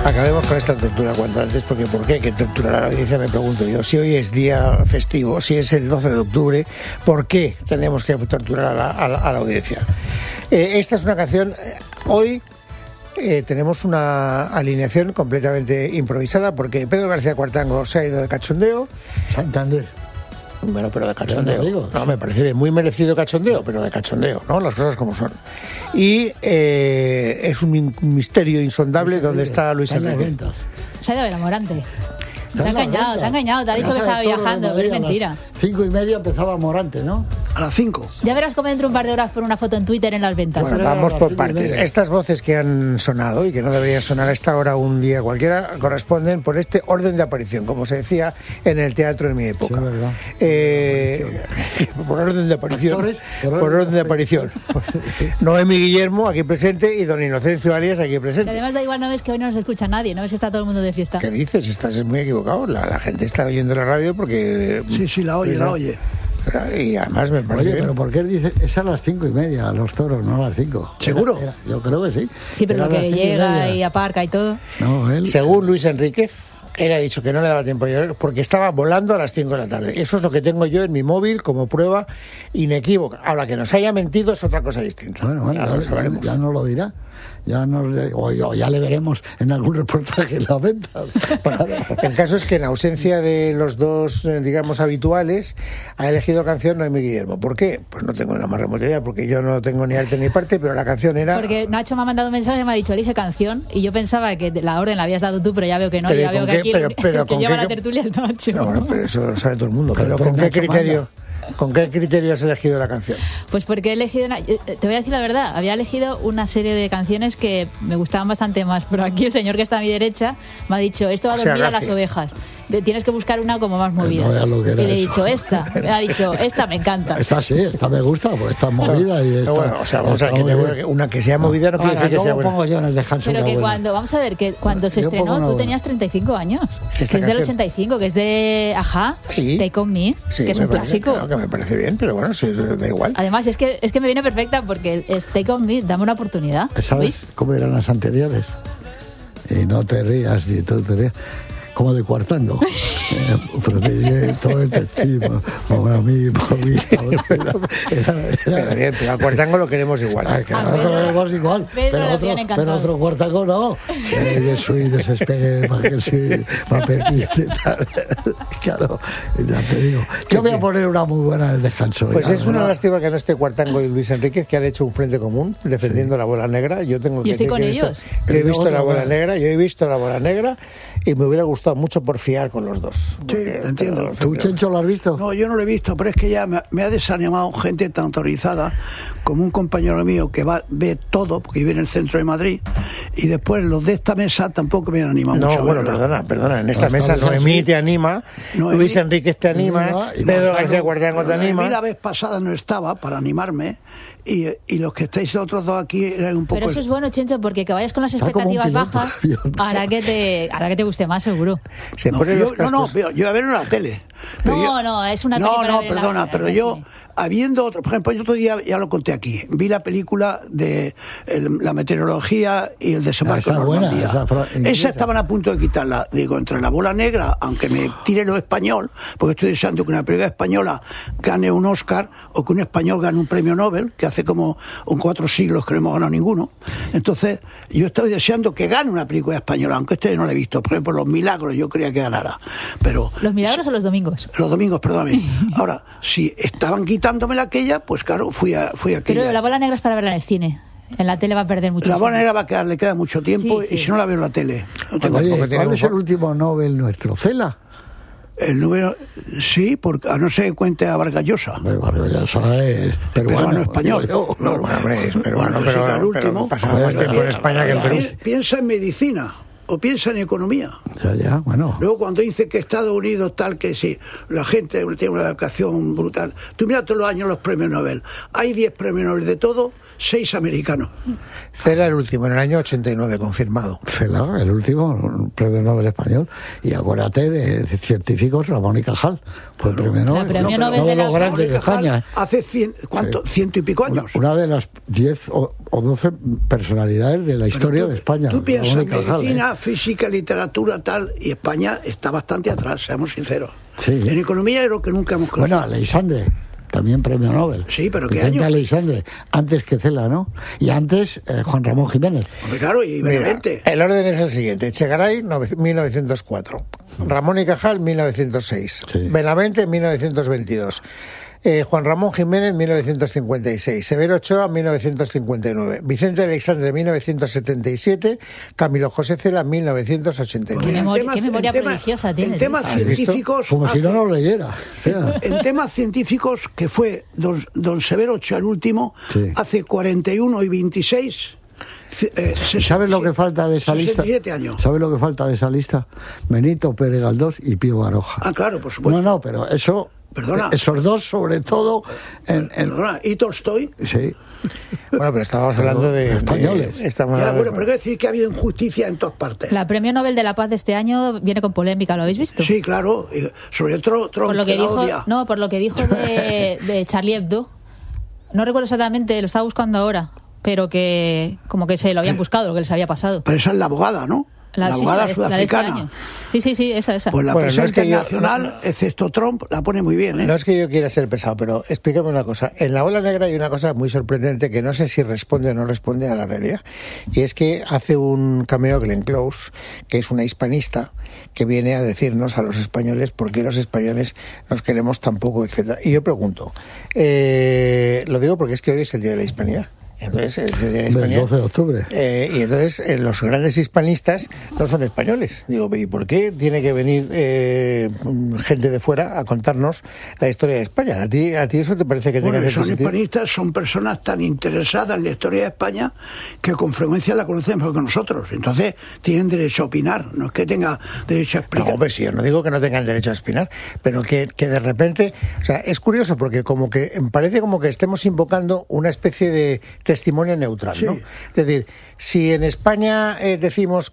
Acabemos con esta tortura cuanto antes, porque ¿por qué hay que torturar a la audiencia? Me pregunto yo. Si hoy es día festivo, si es el 12 de octubre, ¿por qué tenemos que torturar a la audiencia? Esta es una canción, hoy tenemos una alineación completamente improvisada, porque Pedro García Cuartango se ha ido de cachondeo. Santander. Bueno, pero de cachondeo. No, me parece bien, muy merecido cachondeo, pero de cachondeo, ¿no? Las cosas como son. Y es un misterio insondable dónde está Luis Enrique. Se ha ido a ver a Morante. Te ha engañado, te ha dicho que estaba viajando, pero es mentira. 5:30 empezaba Morante, ¿no? A las 5. Ya verás cómo dentro de un par de horas por una foto en Twitter en las ventas. Bueno, vamos por partes. Estas voces que han sonado y que no deberían sonar a esta hora un día cualquiera corresponden por este orden de aparición, como se decía en el teatro en mi época. Sí, por orden de aparición. Por orden de aparición. Noemi Guillermo, aquí presente, y don Inocencio Arias, aquí presente. Si además da igual, no ves que hoy no nos escucha nadie, no ves que está todo el mundo de fiesta. ¿Qué dices? Estás muy equivocado. La gente está oyendo la radio porque... Sí, la oye. Y además me parece... Oye, pero ¿por qué dice? Es a las 5:30, los toros, no a las 5. ¿Seguro? Yo creo que sí. Sí, pero lo que llega y aparca y todo. No, él... Según Luis Enríquez, él ha dicho que no le daba tiempo a llegar porque estaba volando a las 5 de la tarde. Eso es lo que tengo yo en mi móvil como prueba inequívoca. Ahora, que nos haya mentido es otra cosa distinta. Bueno, ya no lo dirá. Ya le veremos en algún reportaje en la venta. El caso es que en ausencia de los dos, digamos, habituales, ha elegido canción Noemi Guillermo. ¿Por qué? Pues no tengo la más remota idea, porque yo no tengo ni arte ni parte, pero la canción era... Porque Nacho me ha mandado un mensaje y me ha dicho, elige canción, y yo pensaba que la orden la habías dado tú, pero ya veo que no, ya veo que aquí el que lleva la tertulia es Nacho. No, bueno, pero eso lo sabe todo el mundo. Pero ¿con qué criterio? ¿Con qué criterio has elegido la canción? Pues porque he elegido te voy a decir la verdad, había elegido una serie de canciones que me gustaban bastante más, pero aquí el señor que está a mi derecha me ha dicho, esto va a dormir a las ovejas. Tienes que buscar una como más movida. No, y le he dicho, me ha dicho, esta me encanta. Esta sí, esta me gusta, porque está movida. Y esta, bueno, o sea, vamos a ver, una que sea movida no quiere decir que sea buena. Pongo yo en el descanso. Pero que vamos a ver, que cuando se estrenó tú tenías 35 años. Que es del 85, que es de Ajá, sí. Take On Me, sí, que es un clásico. Claro, que me parece bien, pero bueno, sí, da igual. Además, es que me viene perfecta porque es Take On Me, dame una oportunidad. ¿Sabes cómo eran las anteriores? Y no te rías, ni tú te rías. Como de Cuartango. Protege todo este encima. Para mí. Pero bien, pero a Cuartango lo queremos igual. Claro, lo queremos igual. Pero otro Cuartango no. Que soy desespegue, para que sí, para apetite. Claro, ya te digo. Yo voy a poner una muy buena en el descanso. Pues es una lástima que no esté Cuartango y Luis Enríquez, que han hecho un frente común defendiendo la bola negra. Yo estoy con ellos. Yo he visto la bola negra, y me hubiera gustado mucho porfiar con los dos. Sí, entiendo. ¿Tú, Chencho, lo has visto? No, yo no lo he visto, pero es que ya me ha desanimado gente tan autorizada como un compañero mío que ve todo, porque vive en el centro de Madrid, y después los de esta mesa tampoco me han animado mucho. No, bueno, perdona, en esta mesa Noemí te anima, Luis Enríquez te anima, Pedro García Cuartango te anima. La vez pasada no estaba para animarme, y los que estáis otros dos aquí eran un poco... Pero eso es bueno, Chencho, porque que vayas con las expectativas bajas hará que te guste más, seguro. Yo voy a verlo en la tele. No, es una tele. No, perdona, pero yo, habiendo otro, por ejemplo, yo otro día ya lo conté aquí, vi la película de la meteorología y el desembarco en Normandía. Esa estaban a punto de quitarla. Digo, entre la bola negra, aunque me tire lo español, porque estoy deseando que una película española gane un Oscar o que un español gane un premio Nobel, que hace como 4 siglos que no hemos ganado ninguno. Entonces, yo estoy deseando que gane una película española, aunque no la he visto. Por ejemplo, Los Milagros, yo creía que ganara. Pero ¿Los Milagros o los domingos? Los domingos, perdóname. Ahora, si estaban quitándomela aquella, pues claro, fui a aquella. Pero la bola negra es para verla en el cine. En la tele va a perder muchísimo. La bola negra le queda mucho tiempo, y si no la veo en la tele. Oye, ¿cuál es el último Nobel nuestro? ¿Cela? El número, sí, porque a no ser que cuente a Vargas Llosa. Vargas Llosa es peruano español. Pero pasaba más tiempo en España que en Perú. Piensa en medicina o piensa en economía. Ya, bueno. Luego cuando dice que Estados Unidos tal, que sí, la gente tiene una educación brutal. Tú mira todos los años los premios Nobel. Hay 10 premios Nobel de todo 6 americanos. Cela el último, en el año 89, confirmado. Cela, el último, premio Nobel español. Y acuérdate de científicos, Ramón y Cajal, fue premio Nobel. Premio Nobel de los grandes de España. Hace 100 y pico años. Una de las 10 o 12 personalidades de la historia de España. Tú piensas, medicina, física, literatura, tal, y España está bastante atrás, seamos sinceros. Sí. En economía creo que nunca hemos crecido. Bueno, Aleixandre, también premio Nobel. Sí, pero ¿qué año? Aleixandre, antes que Cela, ¿no? Y antes Juan Ramón Jiménez. Hombre, claro, y Benavente. El orden es el siguiente: Echegaray, 1904. Ramón y Cajal, 1906. Sí. Benavente, 1922. Juan Ramón Jiménez, 1956, Severo Ochoa, 1959, Vicente Aleixandre, 1977, Camilo José Cela, 1989. ¿Qué memoria prodigiosa tiene? En temas científicos... Como si no lo leyera. En temas científicos, que fue don Severo Ochoa el último, sí, hace 41 y 26... ¿Sabes lo que falta de esa lista? 67 años. ¿Sabes lo que falta de esa lista? Benito Pérez Galdós y Pío Baroja. Ah, claro, por supuesto. No, pero eso... Perdona. Esos dos, sobre todo... Perdona, ¿y Tolstoy? Sí. Bueno, pero estábamos hablando de españoles. Bueno, pero hay que decir que ha habido injusticia en todas partes. La Premio Nobel de la Paz de este año viene con polémica, ¿lo habéis visto? Sí, claro. Sobre Trump, por lo que dijo de Charlie Hebdo. No recuerdo exactamente, lo estaba buscando ahora, pero que como que se lo habían buscado, lo que les había pasado. Pero esa es la abogada, ¿no? La abogada sudafricana. Sí, esa. Pues la prensa internacional, excepto Trump, la pone muy bien, ¿eh? No es que yo quiera ser pesado, pero explícame una cosa. En La Ola Negra hay una cosa muy sorprendente que no sé si responde o no responde a la realidad. Y es que hace un cameo Glenn Close, que es una hispanista, que viene a decirnos a los españoles por qué los españoles nos queremos tan poco, etcétera. Y yo pregunto, lo digo porque es que hoy es el Día de la Hispanidad. Entonces, el 12 de octubre. Y entonces los grandes hispanistas no son españoles. Digo, ¿y por qué tiene que venir gente de fuera a contarnos la historia de España? ¿A ti eso te parece que tiene que ser? Son hispanistas, son personas tan interesadas en la historia de España que con frecuencia la conocen mejor que nosotros. Entonces tienen derecho a opinar, no es que tenga derecho a explicar. No, pues sí, yo no digo que no tengan derecho a opinar, pero que de repente, o sea, es curioso porque como que parece como que estemos invocando una especie de testimonio neutral, ¿no? Sí. Es decir, si en España decimos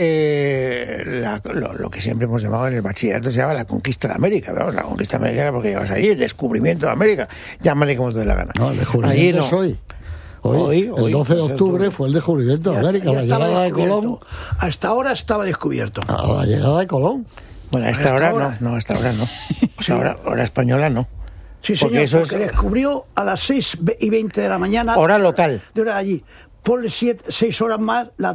que lo que siempre hemos llamado en el bachillerato se llama la conquista de América, vamos, la conquista americana porque llevas ahí, el descubrimiento de América, llámale como te dé la gana. No, el descubrimiento es hoy. Hoy, el 12 de octubre fue el descubrimiento de América, la llegada de Colón. Hasta ahora estaba descubierto. A la llegada de Colón. Bueno, a esta hora no. O sea, hora española no. Sí, señor, porque descubrió a las 6:20 de la mañana. Hora local. De hora allí. Ponle 6 horas más, las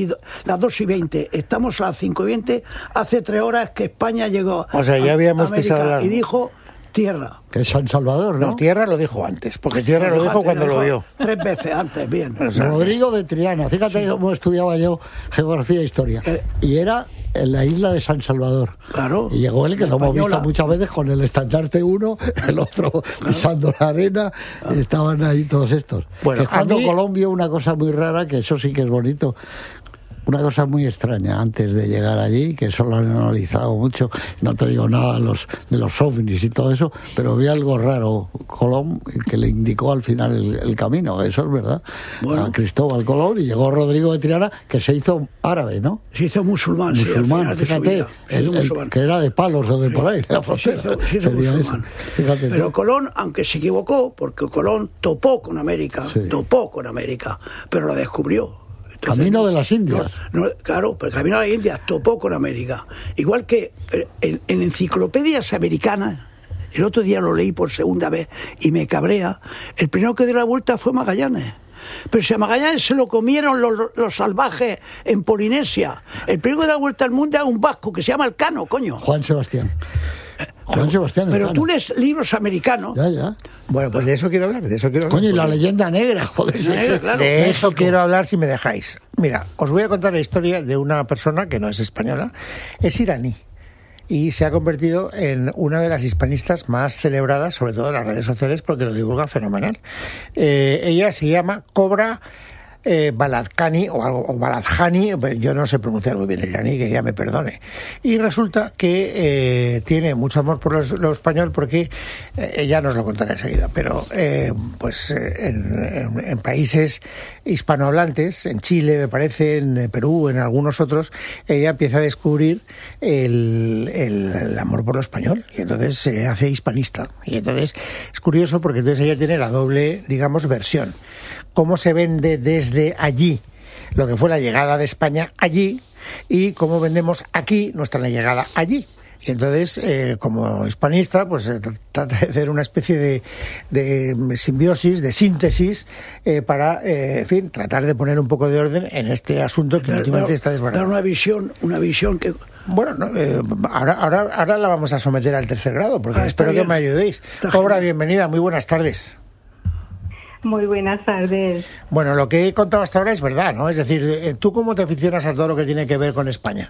2:20. Estamos a las 5:20. Hace 3 horas que España llegó ya habíamos pisado y dijo tierra. Que es San Salvador, ¿no? No, tierra lo dijo antes, porque tierra lo dijo cuando lo vio. 3 veces antes, bien. Rodrigo de Triana, fíjate cómo estudiaba yo geografía e historia. Y era en la isla de San Salvador. Claro. Y llegó él, que lo hemos visto muchas veces, con el estandarte uno, el otro pisando la arena, y estaban ahí todos estos. Bueno, que cuando Colón vio una cosa muy rara, que eso sí que es bonito. Una cosa muy extraña antes de llegar allí, que eso lo han analizado mucho, no te digo nada de los ovnis y todo eso, pero vi algo raro, Colón, que le indicó al final el camino, eso es verdad, a Cristóbal Colón, y llegó Rodrigo de Triana, que se hizo árabe, ¿no? Se hizo musulmán, fíjate, que era de Palos o de por ahí, de la frontera. Se hizo musulmán. Fíjate, pero Colón, aunque se equivocó, porque Colón topó con América, pero la descubrió. Entonces, camino de las Indias. Claro, pero el camino de las Indias topó con América. Igual que en enciclopedias americanas, el otro día lo leí por segunda vez y me cabrea, el primero que dio la vuelta fue Magallanes. Pero si a Magallanes se lo comieron los salvajes en Polinesia. El primero que dio la vuelta al mundo era un vasco que se llama Elcano, coño. Juan Sebastián. Pero tú lees libros americanos. Ya. Bueno, pues de eso quiero hablar. Coño, y la leyenda negra, joder. Claro. De eso quiero hablar si me dejáis. Mira, os voy a contar la historia de una persona que no es española, es iraní. Y se ha convertido en una de las hispanistas más celebradas, sobre todo en las redes sociales, porque lo divulga fenomenal. Ella se llama Cobra Baladkhani o Baladkhani, yo no sé pronunciar muy bien el iraní, que ya me perdone. Y resulta que tiene mucho amor por lo español porque ella nos lo contará enseguida, pero en países hispanohablantes, en Chile me parece, en Perú, en algunos otros, ella empieza a descubrir el amor por lo español y entonces se hace hispanista. Y entonces es curioso porque entonces ella tiene la doble, digamos, versión. Cómo se vende desde allí lo que fue la llegada de España allí y cómo vendemos aquí nuestra llegada allí. Y entonces, como hispanista, pues trata de hacer una especie de simbiosis, de síntesis, para, en fin, tratar de poner un poco de orden en este asunto que últimamente está desbaratado. Dar una visión que... Bueno, ahora la vamos a someter al tercer grado, porque espero que me ayudéis. Cobra, bienvenida, muy buenas tardes. Muy buenas tardes. Bueno, lo que he contado hasta ahora es verdad, ¿no? Es decir, ¿tú cómo te aficionas a todo lo que tiene que ver con España?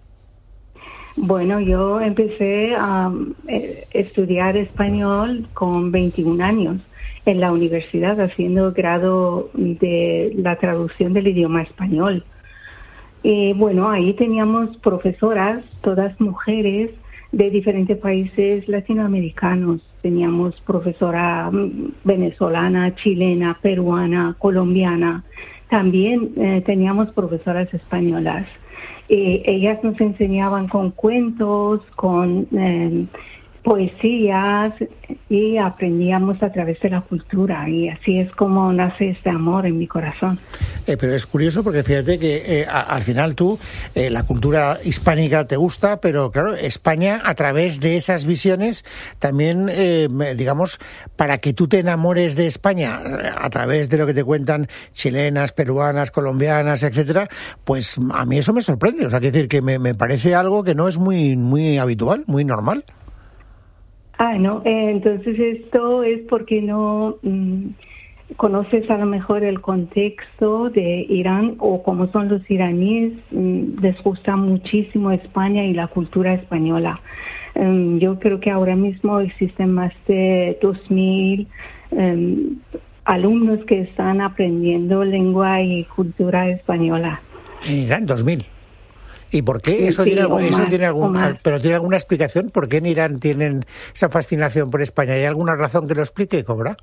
Bueno, yo empecé a estudiar español con 21 años en la universidad, haciendo grado de la traducción del idioma español. Y bueno, ahí teníamos profesoras, todas mujeres de diferentes países latinoamericanos. Teníamos profesora venezolana, chilena, peruana, colombiana. También teníamos profesoras españolas. Ellas nos enseñaban con cuentos, con poesías y aprendíamos a través de la cultura y así es como nace este amor en mi corazón. Pero es curioso porque fíjate que al final tú, la cultura hispánica te gusta, pero claro, España a través de esas visiones también, digamos, para que tú te enamores de España a través de lo que te cuentan chilenas, peruanas, colombianas, etcétera, pues a mí eso me sorprende. O sea, quiero decir que me parece algo que no es muy habitual, muy normal. No, entonces esto es porque no conoces a lo mejor el contexto de Irán o cómo son los iraníes. Les gusta muchísimo España y la cultura española. Yo creo que ahora mismo existen más de 2.000 alumnos que están aprendiendo lengua y cultura española. En Irán, 2.000. ¿Y por qué? ¿Pero tiene alguna explicación? ¿Por qué en Irán tienen esa fascinación por España? ¿Hay alguna razón que lo explique, Cobra?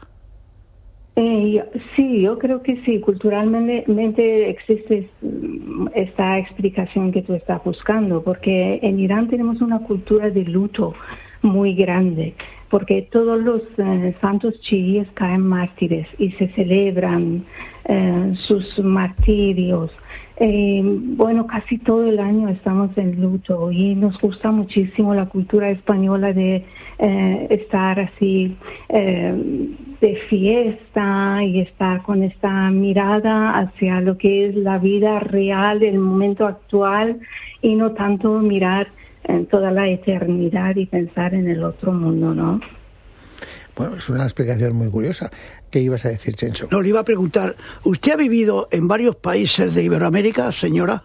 Sí, yo creo que sí. Culturalmente existe esta explicación que tú estás buscando, porque en Irán tenemos una cultura de luto muy grande, porque todos los santos chiíes caen mártires y se celebran sus martirios. Bueno, casi todo el año estamos en luto y nos gusta muchísimo la cultura española de estar así de fiesta y estar con esta mirada hacia lo que es la vida real, el momento actual y no tanto mirar en toda la eternidad y pensar en el otro mundo, ¿no? Bueno, es una explicación muy curiosa. ¿Qué ibas a decir, Chencho? No, le iba a preguntar, ¿usted ha vivido en varios países de Iberoamérica, señora?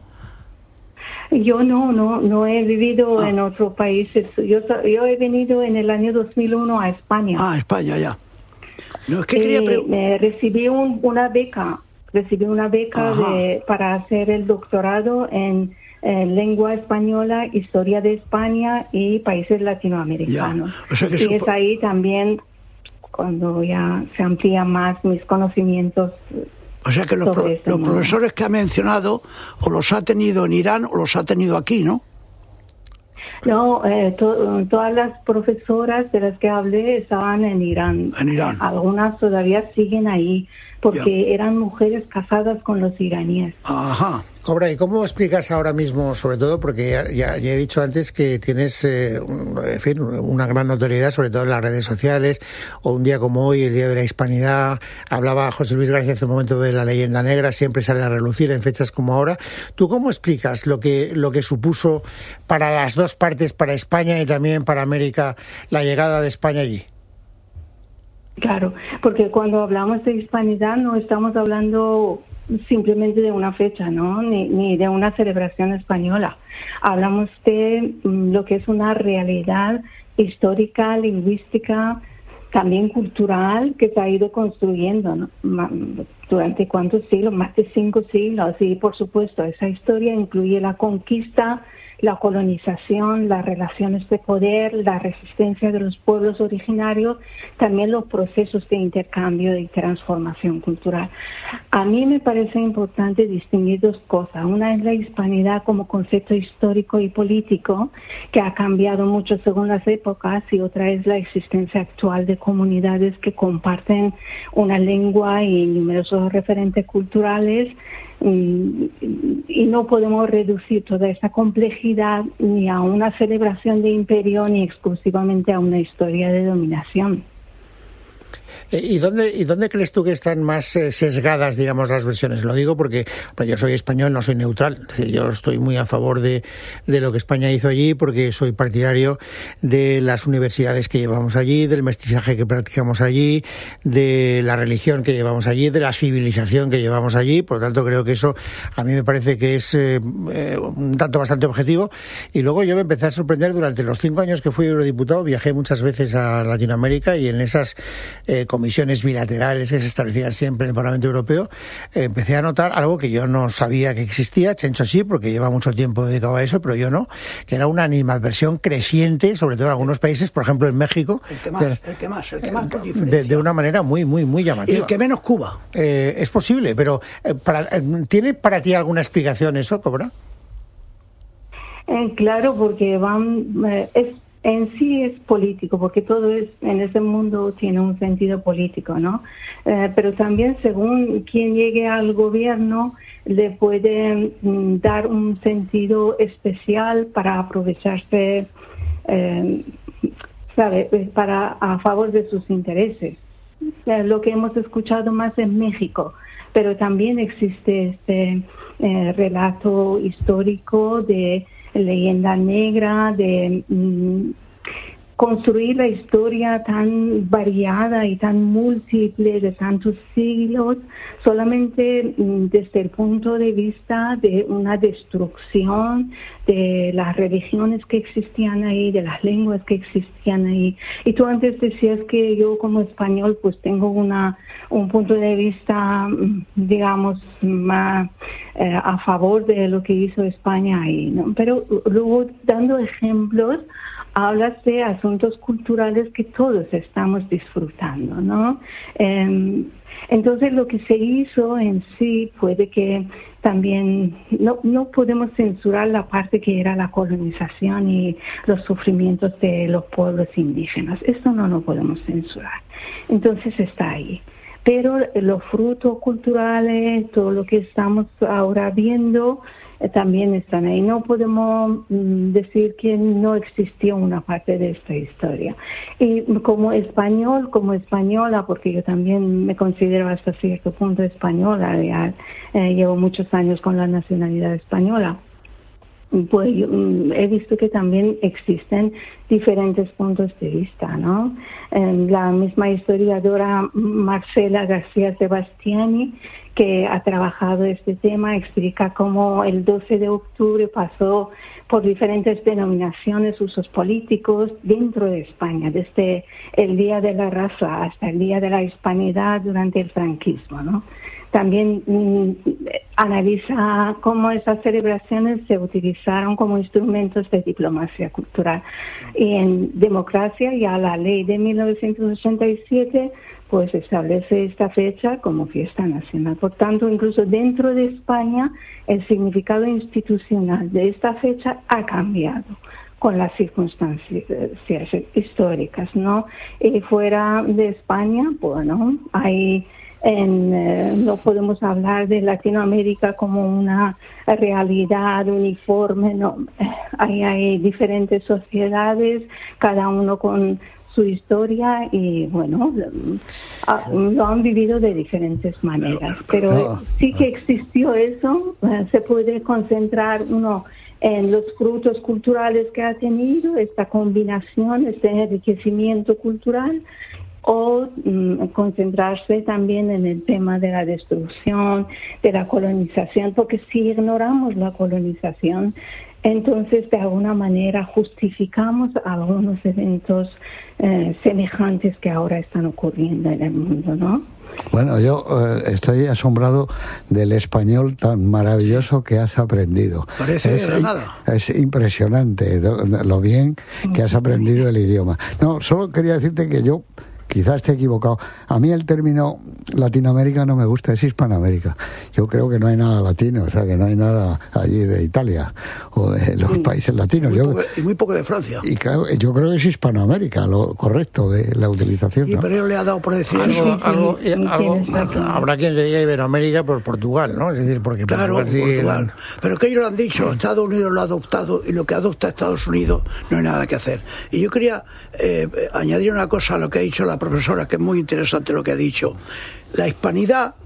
Yo no he vivido en otros países. Yo he venido en el año 2001 a España. España, ya. No, es que recibí una beca para hacer el doctorado en lengua española, historia de España y países latinoamericanos. O sea que y es ahí también cuando ya se amplían más mis conocimientos. O sea que los profesores que ha mencionado o los ha tenido en Irán o los ha tenido aquí, ¿no? No, todas las profesoras de las que hablé estaban en Irán. En Irán. Algunas todavía siguen ahí porque eran mujeres casadas con los iraníes. Ajá. Cobra, ¿y cómo explicas ahora mismo, sobre todo, porque ya he dicho antes que tienes, en fin, una gran notoriedad, sobre todo en las redes sociales, o un día como hoy, el Día de la Hispanidad, hablaba José Luis García hace un momento de la leyenda negra, siempre sale a relucir en fechas como ahora. ¿Tú cómo explicas lo que supuso para las dos partes, para España y también para América, la llegada de España allí? Claro, porque cuando hablamos de hispanidad no estamos hablando simplemente de una fecha, ¿no? Ni de una celebración española. Hablamos de lo que es una realidad histórica, lingüística, también cultural que se ha ido construyendo, ¿no? Durante cuántos siglos, más de 5 siglos, y por supuesto esa historia incluye la conquista, la colonización, las relaciones de poder, la resistencia de los pueblos originarios, también los procesos de intercambio y transformación cultural. A mí me parece importante distinguir 2 cosas. Una es la hispanidad como concepto histórico y político, que ha cambiado mucho según las épocas, y otra es la existencia actual de comunidades que comparten una lengua y numerosos referentes culturales, y no podemos reducir toda esa complejidad ni a una celebración de imperio ni exclusivamente a una historia de dominación. ¿Y dónde crees tú que están más sesgadas, digamos, las versiones? Lo digo porque yo soy español, no soy neutral. Es decir, yo estoy muy a favor de lo que España hizo allí, porque soy partidario de las universidades que llevamos allí, del mestizaje que practicamos allí, de la religión que llevamos allí, de la civilización que llevamos allí. Por lo tanto, creo que eso a mí me parece que es un dato bastante objetivo. Y luego yo me empecé a sorprender durante los 5 años que fui eurodiputado. Viajé muchas veces a Latinoamérica, y en esas comisiones bilaterales que se establecían siempre en el Parlamento Europeo, empecé a notar algo que yo no sabía que existía. Chencho sí, porque lleva mucho tiempo dedicado a eso, pero yo no, que era una animadversión creciente, sobre todo en algunos países, por ejemplo en México. El que más con diferencia. De una manera muy llamativa. Y el que menos Cuba. Es posible, pero ¿tiene para ti alguna explicación eso, Cobra? Claro, porque en sí es político, porque todo en ese mundo tiene un sentido político, ¿no? Pero también según quien llegue al gobierno le puede dar un sentido especial para aprovecharse, a favor de sus intereses. Lo que hemos escuchado más en México, pero también existe este relato histórico de leyenda negra, de construir la historia tan variada y tan múltiple de tantos siglos solamente desde el punto de vista de una destrucción de las religiones que existían ahí, de las lenguas que existían ahí. Y tú antes decías que yo como español pues tengo un punto de vista, digamos, más a favor de lo que hizo España ahí, ¿no? Pero luego, dando ejemplos, hablas de asuntos culturales que todos estamos disfrutando, ¿no? Entonces, lo que se hizo en sí puede que también no podemos censurar la parte que era la colonización y los sufrimientos de los pueblos indígenas. Eso no lo podemos censurar. Entonces está ahí. Pero los frutos culturales, todo lo que estamos ahora viendo, también están ahí. No podemos decir que no existió una parte de esta historia. Y como española, porque yo también me considero hasta cierto punto española, ya, llevo muchos años con la nacionalidad española, pues yo, he visto que también existen diferentes puntos de vista, ¿no? La misma historiadora Marcela García Sebastiani, que ha trabajado este tema, explica cómo el 12 de octubre pasó por diferentes denominaciones, usos políticos dentro de España, desde el Día de la Raza hasta el Día de la Hispanidad durante el franquismo, ¿no? También analiza cómo esas celebraciones se utilizaron como instrumentos de diplomacia cultural. Y en democracia, ya la ley de 1987 pues establece esta fecha como fiesta nacional. Por tanto, incluso dentro de España, el significado institucional de esta fecha ha cambiado con las circunstancias históricas, ¿no? Y fuera de España, bueno, no podemos hablar de Latinoamérica como una realidad uniforme, no. Hay diferentes sociedades, cada uno con su historia, y bueno, lo han vivido de diferentes maneras, pero sí que existió eso. Se puede concentrar uno en los frutos culturales que ha tenido esta combinación, este enriquecimiento cultural, o concentrarse también en el tema de la destrucción, de la colonización, porque si ignoramos la colonización, Entonces, de alguna manera, justificamos algunos eventos semejantes que ahora están ocurriendo en el mundo, ¿no? Bueno, yo estoy asombrado del español tan maravilloso que has aprendido. Parece de la nada. Es impresionante lo bien que has aprendido el idioma. No, solo quería decirte que yo quizás esté equivocado. A mí el término Latinoamérica no me gusta, es Hispanoamérica. Yo creo que no hay nada latino, o sea, que no hay nada allí de Italia o de los países latinos. Y muy poco de Francia. Y claro, yo creo que es Hispanoamérica lo correcto de la utilización, ¿no? Pero le ha dado por decir algo habrá quien le diga Iberoamérica por Portugal, ¿no? Es decir, porque claro, Portugal. Pero que ellos lo han dicho, Estados Unidos lo ha adoptado y lo que adopta Estados Unidos no hay nada que hacer. Y yo quería añadir una cosa a lo que ha dicho la profesora, que es muy interesante lo que ha dicho. La hispanidad,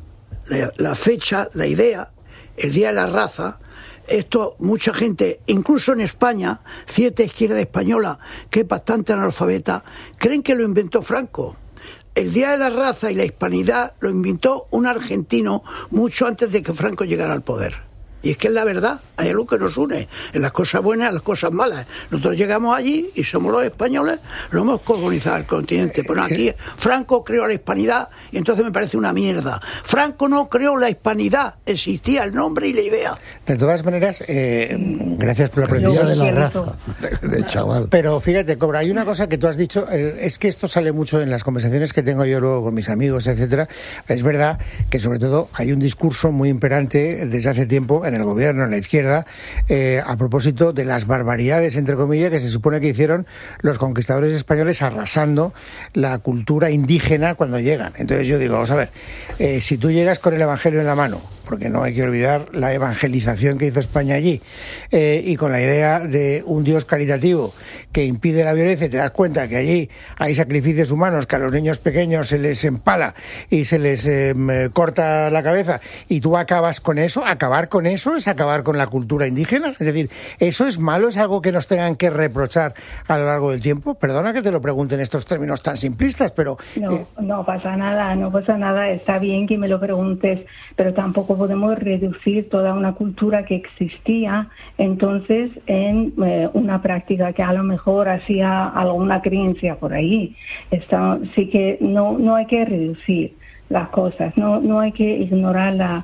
la fecha, la idea, el Día de la Raza, esto mucha gente, incluso en España, cierta izquierda española, que es bastante analfabeta, creen que lo inventó Franco. El Día de la Raza y la hispanidad lo inventó un argentino mucho antes de que Franco llegara al poder. Y es que es la verdad, hay algo que nos une, en las cosas buenas y en las cosas malas. Nosotros llegamos allí y somos los españoles, lo hemos colonizado el continente. Bueno, aquí Franco creó la hispanidad y entonces me parece una mierda. Franco no creó la hispanidad, existía el nombre y la idea. De todas maneras, gracias por la pregunta de la raza, de chaval. Pero fíjate, Cobra, hay una cosa que tú has dicho, es que esto sale mucho en las conversaciones que tengo yo luego con mis amigos, etcétera. Es verdad que sobre todo hay un discurso muy imperante desde hace tiempo en el gobierno, en la izquierda, a propósito de las barbaridades, entre comillas, que se supone que hicieron los conquistadores españoles arrasando la cultura indígena cuando llegan. Entonces yo digo, vamos a ver, si tú llegas con el Evangelio en la mano, porque no hay que olvidar la evangelización que hizo España allí, y con la idea de un Dios caritativo que impide la violencia, y te das cuenta que allí hay sacrificios humanos, que a los niños pequeños se les empala y se les corta la cabeza, y tú acabas con eso. Acabar con eso es acabar con la cultura indígena. Es decir, ¿eso es malo? ¿Es algo que nos tengan que reprochar a lo largo del tiempo? Perdona que te lo pregunte en estos términos tan simplistas, pero... No pasa nada, está bien que me lo preguntes, pero tampoco podemos reducir toda una cultura que existía entonces en una práctica que a lo mejor hacía alguna creencia por ahí. Sí que no hay que reducir las cosas, no hay que ignorar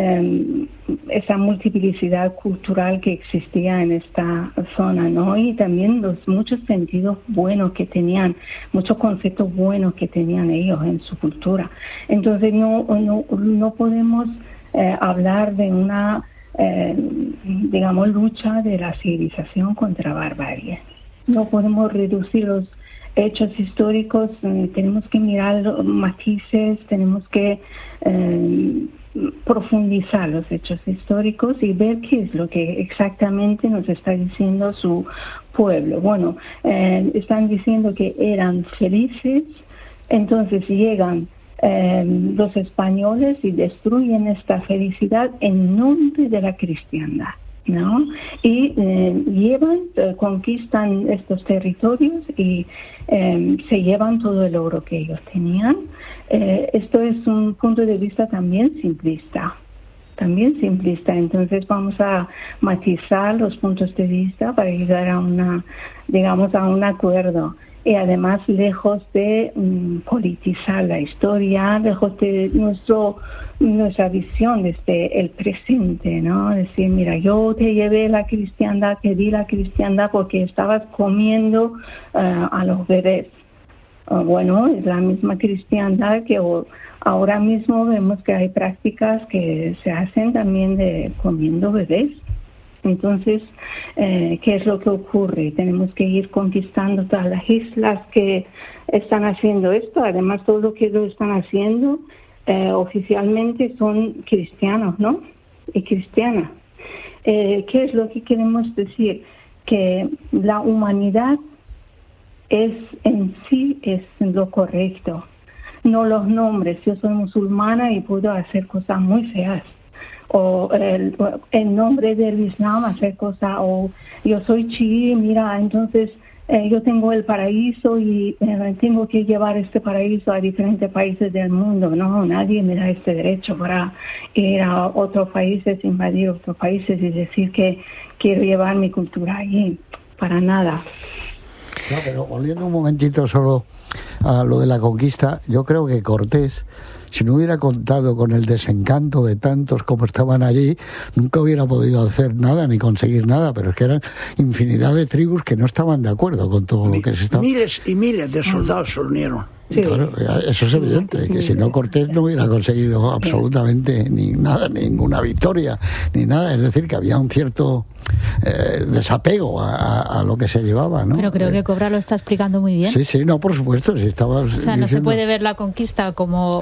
esa multiplicidad cultural que existía en esta zona, ¿no? Y también los muchos sentidos buenos que tenían, muchos conceptos buenos que tenían ellos en su cultura. Entonces no podemos hablar de una lucha de la civilización contra barbarie. No podemos reducir los hechos históricos, tenemos que mirar los matices, tenemos que profundizar los hechos históricos y ver qué es lo que exactamente nos está diciendo su pueblo. Bueno, están diciendo que eran felices, entonces llegan los españoles y destruyen esta felicidad en nombre de la cristiandad, ¿no? Y conquistan estos territorios y se llevan todo el oro que ellos tenían. Esto es un punto de vista también simplista. Entonces vamos a matizar los puntos de vista para llegar a un acuerdo. Y además, lejos de politizar la historia, lejos de nuestra visión desde el presente, ¿no? Decir, mira, yo te llevé la cristiandad, te di la cristiandad porque estabas comiendo a los bebés. Bueno, es la misma cristiandad que ahora mismo vemos que hay prácticas que se hacen también de comiendo bebés. Entonces, ¿qué es lo que ocurre? Tenemos que ir conquistando todas las islas que están haciendo esto. Además, todo lo que lo están haciendo oficialmente son cristianos, ¿no? Y cristianas. ¿Qué es lo que queremos decir? Que la humanidad en sí es lo correcto, no los nombres. Yo soy musulmana y puedo hacer cosas muy feas. O en nombre del Islam hacer cosas, o yo soy chií, mira, entonces yo tengo el paraíso y tengo que llevar este paraíso a diferentes países del mundo. No, nadie me da este derecho para ir a otros países, invadir otros países y decir que quiero llevar mi cultura allí. Para nada. No, pero volviendo un momentito solo a lo de la conquista, yo creo que Cortés, si no hubiera contado con el desencanto de tantos como estaban allí, nunca hubiera podido hacer nada ni conseguir nada, pero es que eran infinidad de tribus que no estaban de acuerdo con todo lo que se estaba... Miles y miles de soldados se unieron. Sí. Claro, eso es evidente, que si no Cortés no hubiera conseguido absolutamente ni nada, ninguna victoria, ni nada. Es decir, que había un cierto desapego a lo que se llevaba, ¿no? Pero creo que Cobra lo está explicando muy bien. Sí, no, por supuesto. Si estabas o sea, diciendo... no se puede ver la conquista como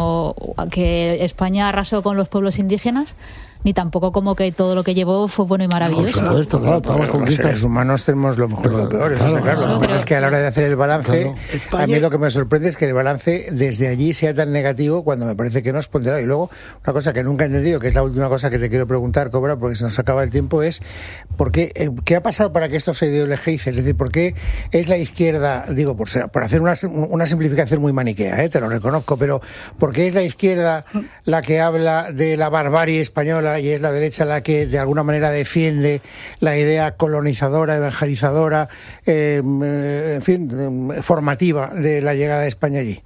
que España arrasó con los pueblos indígenas, ni tampoco como que todo lo que llevó fue bueno y maravilloso. No, esto, claro, los seres humanos tenemos lo mejor y lo peor, eso está claro. Lo que pasa es que a la hora de hacer el balance, a mí lo que me sorprende es que el balance desde allí sea tan negativo cuando me parece que no es ponderado. Y luego, una cosa que nunca he entendido, que es la última cosa que te quiero preguntar, Cobra, porque se nos acaba el tiempo, es ¿por qué, qué ha pasado para que esto se ideologice? Es decir, ¿por qué es la izquierda, digo, por hacer una simplificación muy maniquea, te lo reconozco, pero ¿por qué es la izquierda la que habla de la barbarie española y es la derecha la que de alguna manera defiende la idea colonizadora, evangelizadora, en fin, formativa de la llegada de España allí?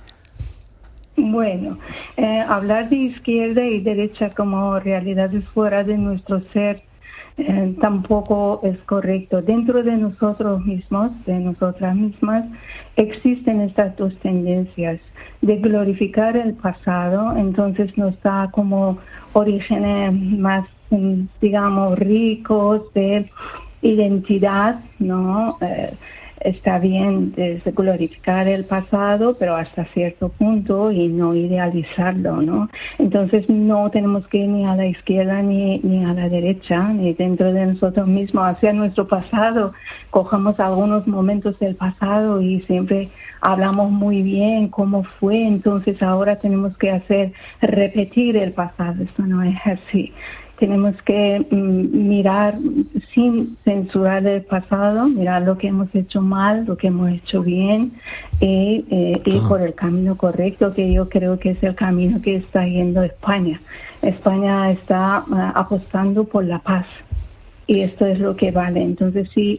Bueno, hablar de izquierda y derecha como realidades fuera de nuestro ser tampoco es correcto. Dentro de nosotros mismos, de nosotras mismas, existen estas dos tendencias de glorificar el pasado, entonces nos da como orígenes más, digamos, ricos de identidad, ¿no? Está bien desde glorificar el pasado, pero hasta cierto punto y no idealizarlo, ¿no? Entonces no tenemos que ir ni a la izquierda ni a la derecha, ni dentro de nosotros mismos hacia nuestro pasado. Cojamos algunos momentos del pasado y siempre hablamos muy bien cómo fue, entonces ahora tenemos que repetir el pasado. Esto no es así. Tenemos que mirar sin censurar el pasado, mirar lo que hemos hecho mal, lo que hemos hecho bien y ir por el camino correcto, que yo creo que es el camino que está yendo España. España está apostando por la paz y esto es lo que vale. Entonces, sí,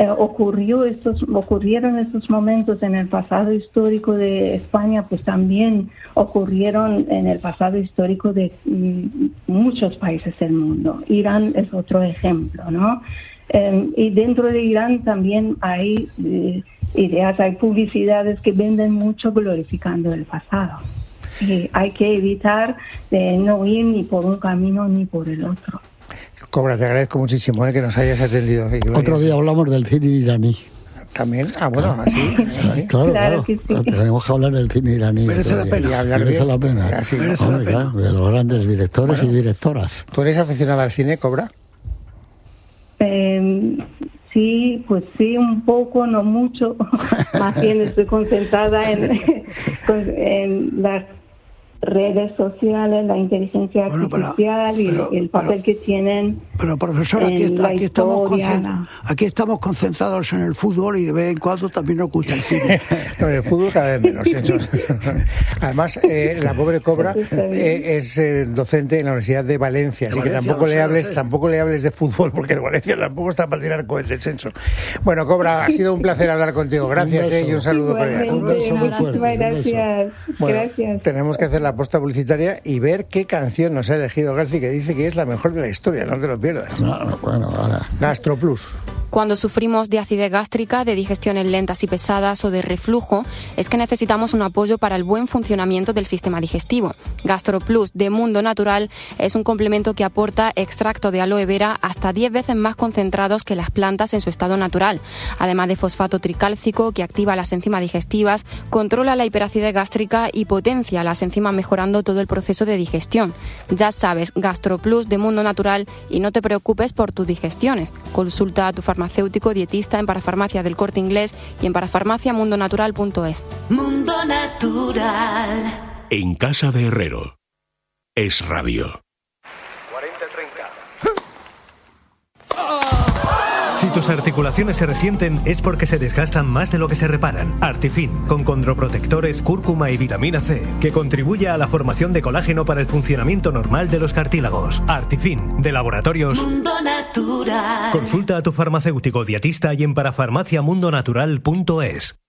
ocurrieron estos momentos en el pasado histórico de España, pues también ocurrieron en el pasado histórico de muchos países del mundo. Irán es otro ejemplo, ¿no? Y dentro de Irán también hay ideas, hay publicidades que venden mucho glorificando el pasado. Y hay que evitar de no ir ni por un camino ni por el otro. Cobra, te agradezco muchísimo que nos hayas atendido. Otro día hablamos del cine iraní. También, bueno, así. Sí, claro. Que sí. Tenemos que hablar del cine iraní. Merece la pena. Merece la pena. Así, merece la pena. Claro, de los grandes directores y directoras. ¿Tú eres aficionada al cine, Cobra? Sí, pues sí, un poco, no mucho. Más bien estoy concentrada en las redes sociales, la inteligencia artificial y el papel que tienen. Pero profesor, aquí estamos concentrados en el fútbol y de vez en cuando también nos gusta el cine. No, el fútbol cada vez menos. Además, la pobre Cobra es docente en la Universidad de Valencia, así que tampoco le hables de fútbol, porque el Valencia tampoco está para tirar cohetes censos. Bueno, Cobra, ha sido un placer hablar contigo. Gracias y un saludo cordial. Un beso muy fuerte. Gracias. Bueno, gracias. Tenemos que hacer la posta publicitaria y ver qué canción nos ha elegido García, que dice que es la mejor de la historia, no te lo pierdas. Bueno, ahora. GastroPlus. Cuando sufrimos de acidez gástrica, de digestiones lentas y pesadas o de reflujo, es que necesitamos un apoyo para el buen funcionamiento del sistema digestivo. GastroPlus de Mundo Natural es un complemento que aporta extracto de aloe vera hasta 10 veces más concentrados que las plantas en su estado natural. Además de fosfato tricálcico que activa las enzimas digestivas, controla la hiperacidez gástrica y potencia las enzimas mejorando todo el proceso de digestión. Ya sabes, GastroPlus de Mundo Natural y no te preocupes por tus digestiones. Consulta a tu farmacéutico dietista en Parafarmacia del Corte Inglés y en parafarmaciamundonatural.es. Mundo Natural. En casa de Herrero. Es radio. 40-30. Si tus articulaciones se resienten es porque se desgastan más de lo que se reparan. Artifin, con condroprotectores, cúrcuma y vitamina C, que contribuye a la formación de colágeno para el funcionamiento normal de los cartílagos. Artifin, de Laboratorios Mundo Natural. Consulta a tu farmacéutico dietista y en parafarmaciamundonatural.es.